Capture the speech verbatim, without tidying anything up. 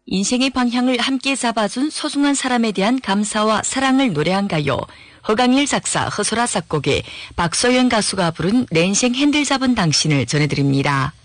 인생의 방향을 함께 잡아준 소중한 사람에 대한 감사와 사랑을 노래한 가요. 허강일 작사, 허소라 작곡에 박소연 가수가 부른 내 인생 핸들 잡은 당신을 전해드립니다.